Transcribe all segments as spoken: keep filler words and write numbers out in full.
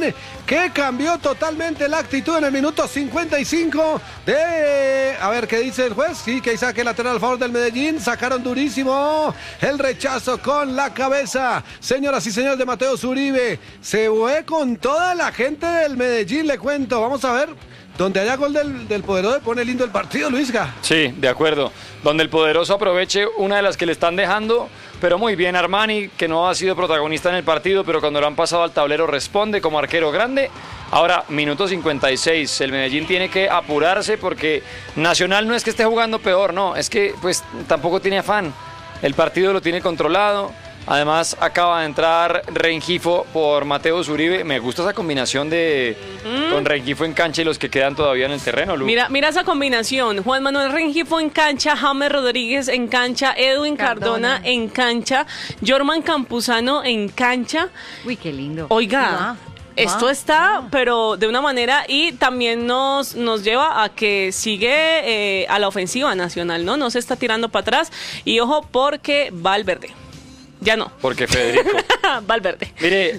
Medellín, que cambió totalmente la actitud en el minuto cincuenta y cinco de... A ver, ¿qué dice el juez? Sí, que hay saque lateral a favor del Medellín. Sacaron durísimo el rechazo con la cabeza. Señoras y señores, de Mateo Uribe. Se fue con toda la gente del Medellín, le cuento. Vamos a ver. Donde haya gol del, del Poderoso, pone lindo el partido, Luisga. Sí, de acuerdo. Donde el Poderoso aproveche una de las que le están dejando, pero muy bien Armani, que no ha sido protagonista en el partido, pero cuando lo han pasado al tablero responde como arquero grande. Ahora, minuto cincuenta y seis, el Medellín tiene que apurarse porque Nacional no es que esté jugando peor, no, es que pues tampoco tiene afán. El partido lo tiene controlado. Además, acaba de entrar Rengifo por Mateo Uribe. Me gusta esa combinación de mm. con Rengifo en cancha y los que quedan todavía en el terreno, Lu. Mira, mira esa combinación. Juan Manuel Rengifo en cancha, James Rodríguez en cancha, Edwin Cardona, Cardona en cancha, Jorman Campuzano en cancha. Uy, qué lindo. Oiga, sí, esto ah, está, ah. pero de una manera, y también nos, nos lleva a que sigue eh, a la ofensiva Nacional, ¿no? No se está tirando para atrás. Y ojo, porque Valverde. Ya no. Porque Federico. Valverde. Mire,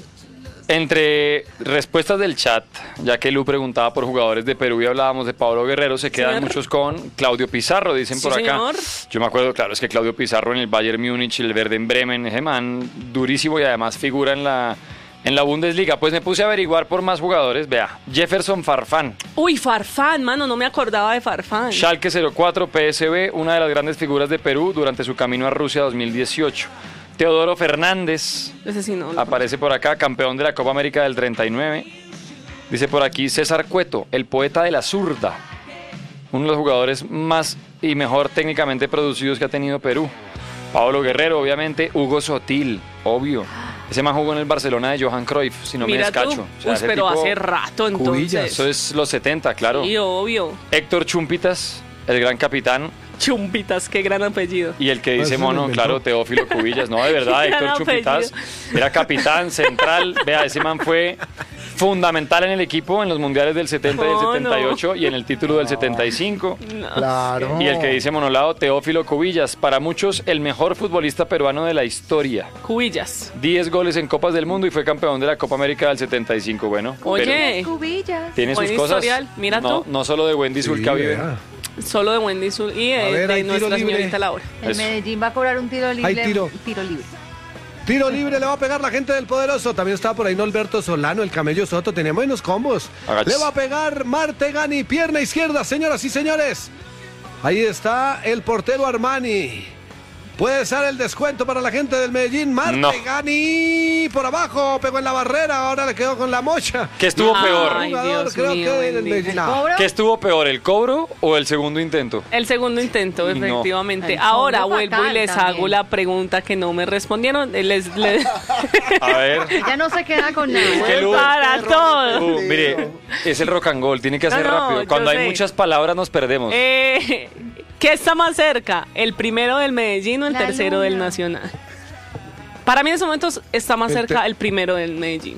entre respuestas del chat, ya que Lu preguntaba por jugadores de Perú y hablábamos de Pablo Guerrero, se quedan señor. muchos con Claudio Pizarro, dicen sí, por acá. Señor. Yo me acuerdo, claro, es que Claudio Pizarro en el Bayern Múnich, el Werder Bremen, ese man durísimo y además figura en la... En la Bundesliga, pues me puse a averiguar por más jugadores. Vea, Jefferson Farfán. Uy, Farfán, mano, no me acordaba de Farfán. Schalke cero cuatro, P S V, una de las grandes figuras de Perú durante su camino a Rusia dos mil dieciocho. Teodoro Fernández. Ese sí no, no aparece por acá, campeón de la Copa América del treinta y nueve. Dice por aquí César Cueto, el poeta de la zurda. Uno de los jugadores más y mejor técnicamente producidos que ha tenido Perú. Pablo Guerrero, obviamente. Hugo Sotil, obvio. Ese man jugó en el Barcelona de Johan Cruyff, si no Mira me descacho. O sea, Uy, pero hace rato entonces. Cubillas. Eso es los setenta, claro. Sí, obvio. Héctor Chumpitas, el gran capitán. Chumpitas, qué gran apellido. Y el que dice mono, claro, Teófilo Cubillas. No, de verdad, Héctor Chumpitas era capitán, central. Vea, ese man fue fundamental en el equipo en los mundiales del setenta y el setenta y ocho no. y en el título del setenta y cinco. No. Claro. Y el que dice monolado, Teófilo Cubillas. Para muchos, el mejor futbolista peruano de la historia. Cubillas. diez goles en Copas del Mundo y fue campeón de la Copa América del setenta y cinco. Bueno, oye, Cubillas. Tiene sus cosas. Historial. Mira no, tú. no solo de Wendy Zulka sí, vive. Solo de Wendy Zul y de, ver, de nuestra señorita Laura. El Eso. Medellín va a cobrar un tiro libre. Hay tiro. Tiro libre. Tiro libre le va a pegar la gente del Poderoso. También estaba por ahí Norberto Solano, el Camello Soto. Tenía buenos combos. Agachis. Le va a pegar Martegani, pierna izquierda, señoras y señores. Ahí está el portero Armani. Puede ser el descuento para la gente del Medellín. Martegani no. por abajo, pegó en la barrera, ahora le quedó con la mocha. ¿Qué estuvo Ay, peor? Jugador, Dios creo mío, que el Medellín. No. ¿Qué estuvo peor, el cobro o el segundo intento? El segundo intento, y efectivamente. No. Ahora vuelvo y les también. hago la pregunta que no me respondieron. Les, les... A ver. Ya no se queda con nada. Es que Lu, para todo. Uh, mire, es el rock and roll, tiene que hacer no, no, rápido. Cuando hay sé. muchas palabras nos perdemos. Eh... ¿Qué está más cerca? ¿El primero del Medellín o el la tercero luna. del Nacional? Para mí en estos momentos está más cerca el primero del Medellín.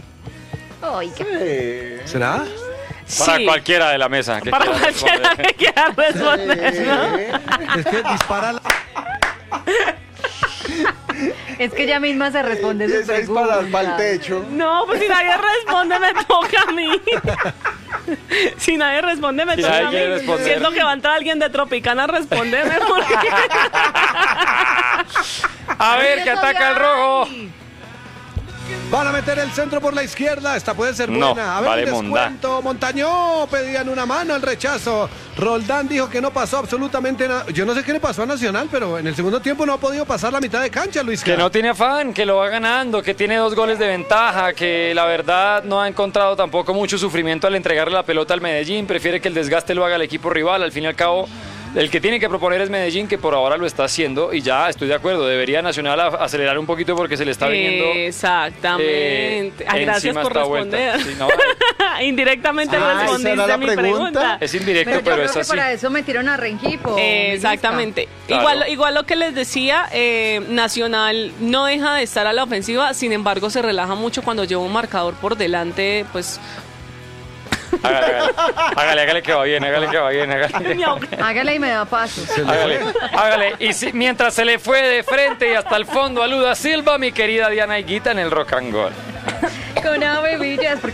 Ay, qué... sí. ¿Será? Para sí. cualquiera de la mesa. Que Para cualquiera responder. que quiera responder, ¿no? Es que dispara la... Es que ella misma se responde su pregunta. Para el techo. No, pues si nadie responde me toca a mí. Si nadie responde me si toca a mí. Responder. Siento que va a entrar alguien de Tropicana a responderme. Porque... A ver, que ataca el rojo. Van a meter el centro por la izquierda. Esta puede ser no, buena. A ver, vale, el descuento. Monda. Montañó. Pedían una mano, el rechazo. Roldán dijo que no pasó absolutamente nada. Yo no sé qué le pasó a Nacional, pero en el segundo tiempo no ha podido pasar la mitad de cancha, Luis. Que no tiene afán, que lo va ganando, que tiene dos goles de ventaja, que la verdad no ha encontrado tampoco mucho sufrimiento al entregarle la pelota al Medellín. Prefiere que el desgaste lo haga el equipo rival. Al fin y al cabo, el que tiene que proponer es Medellín, que por ahora lo está haciendo, y ya estoy de acuerdo, debería Nacional acelerar un poquito porque se le está viniendo. Exactamente. Eh, ah, gracias por responder. Sí, no, indirectamente ah, respondiste a mi pregunta. pregunta. Es indirecto, pero, pero yo es creo así. Que para eso metieron a Rengifo. Eh, exactamente. Claro. Igual, igual lo que les decía, eh, Nacional no deja de estar a la ofensiva, sin embargo se relaja mucho cuando lleva un marcador por delante, pues... Hágale, hágale, hágale, hágale que va bien, hágale que va bien, hágale. Hágale y me da paso. Hágale, hágale. Y si, mientras se le fue de frente y hasta el fondo a Luda Silva, mi querida Diana Higuita en el Rock and Roll. Con Ave Villas.